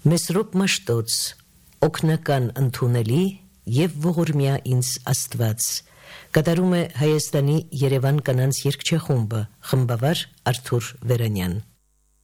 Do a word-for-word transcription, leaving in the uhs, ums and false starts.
Mesrop Mashtots, օգնական ընդունելի եւ ողորմյա ինձ Աստված։ Կատարում է Հայաստանի Երևան կանանց երգչախումբը, խմբավար Արթուր Վերանյան։